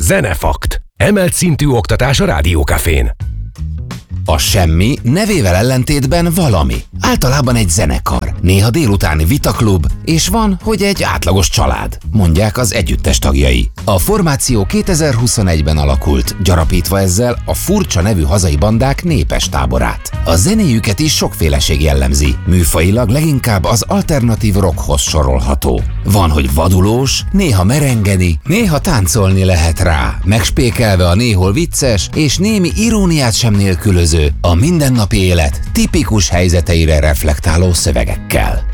Zenefakt. Emelt szintű oktatás a Rádiókafén. A semmi nevével ellentétben valami. Általában egy zenekar, néha délutáni vitaklub, és van, hogy egy átlagos család, mondják az együttes tagjai. A formáció 2021-ben alakult, gyarapítva ezzel a furcsa nevű hazai bandák népes táborát. A zenéjüket is sokféleség jellemzi, műfajilag leginkább az alternatív rockhoz sorolható. Van, hogy vadulós, néha merengeni, néha táncolni lehet rá, megspékelve a néhol vicces és némi iróniát sem nélkülöző, a mindennapi élet tipikus helyzeteire reflektáló szövegekkel.